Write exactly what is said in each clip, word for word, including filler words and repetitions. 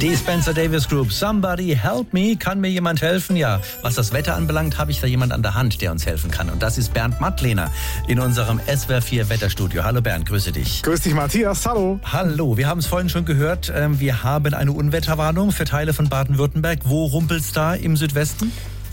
Die Spencer Davis Group, Somebody Help Me. Kann mir jemand helfen? Ja, was das Wetter anbelangt, habe ich da jemand an der Hand, der uns helfen kann. Und das ist Bernd Mattlehner in unserem S W R vier Wetterstudio. Hallo Bernd, grüße dich. Grüß dich Matthias, hallo. Hallo, wir haben es vorhin schon gehört. Wir haben eine Unwetterwarnung für Teile von Baden-Württemberg. Wo rumpelt's da im Südwesten?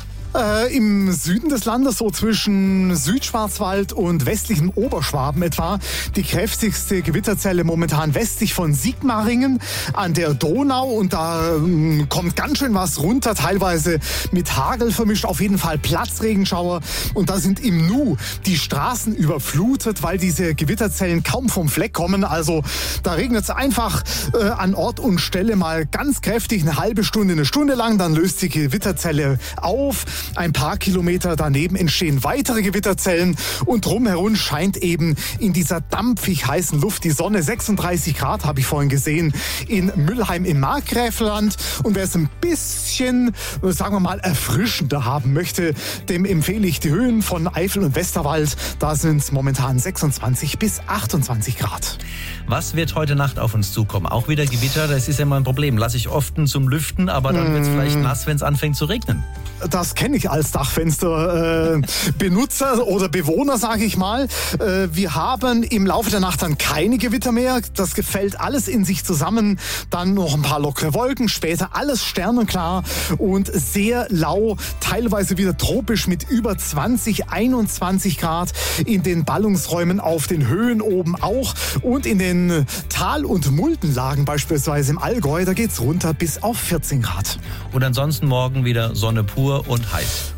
Äh, Im Süden des Landes, so zwischen Südschwarzwald und westlichem Oberschwaben etwa, die kräftigste Gewitterzelle momentan westlich von Sigmaringen an der Donau. Und da äh, kommt ganz schön was runter, teilweise mit Hagel vermischt, auf jeden Fall Platzregenschauer. Und da sind im Nu die Straßen überflutet, weil diese Gewitterzellen kaum vom Fleck kommen. Also da regnet es einfach äh, an Ort und Stelle mal ganz kräftig, eine halbe Stunde, eine Stunde lang. Dann löst die Gewitterzelle auf. Ein paar Kilometer daneben entstehen weitere Gewitterzellen und drumherum scheint eben in dieser dampfig heißen Luft die Sonne. sechsunddreißig Grad habe ich vorhin gesehen in Müllheim im Markgräflerland. Und wer es ein bisschen, sagen wir mal, erfrischender haben möchte, dem empfehle ich die Höhen von Eifel und Westerwald. Da sind es momentan sechsundzwanzig bis achtundzwanzig Grad. Was wird heute Nacht auf uns zukommen? Auch wieder Gewitter? Das ist ja immer ein Problem. Lasse ich oft zum Lüften, aber dann wird es vielleicht nass, wenn es anfängt zu regnen. Das kenne ich als Dachfensterbenutzer äh, oder Bewohner, sage ich mal. Äh, wir haben im Laufe der Nacht dann keine Gewitter mehr. Das gefällt alles in sich zusammen. Dann noch ein paar lockere Wolken, später alles sternenklar und sehr lau, teilweise wieder tropisch mit über zwanzig, einundzwanzig Grad in den Ballungsräumen auf den Höhen oben auch und in den Tal- und Muldenlagen, beispielsweise im Allgäu, da geht's runter bis auf vierzehn Grad. Und ansonsten morgen wieder Sonne pur und heiß.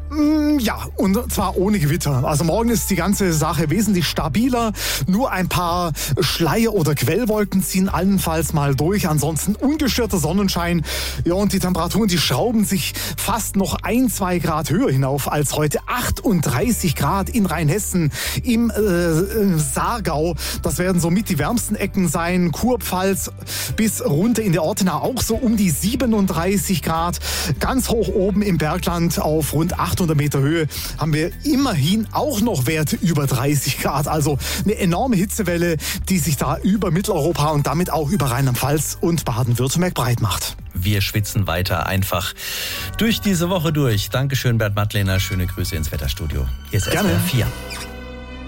Ja, und zwar ohne Gewitter. Also morgen ist die ganze Sache wesentlich stabiler. Nur ein paar Schleier- oder Quellwolken ziehen allenfalls mal durch. Ansonsten ungestörter Sonnenschein. Ja, und die Temperaturen, die schrauben sich fast noch ein, zwei Grad höher hinauf als heute. achtunddreißig Grad in Rheinhessen, im äh, Saargau. Das werden somit die wärmsten Ecken sein. Kurpfalz bis runter in der Ortenau auch so um die siebenunddreißig Grad. Ganz hoch oben im Bergland auf rund achthundert Meter Höhe haben wir immerhin auch noch Werte über dreißig Grad. Also eine enorme Hitzewelle, die sich da über Mitteleuropa und damit auch über Rheinland-Pfalz und Baden-Württemberg breit macht. Wir schwitzen weiter einfach durch diese Woche durch. Dankeschön, Bernd Mattlehner. Schöne Grüße ins Wetterstudio. Hier ist S W R vier.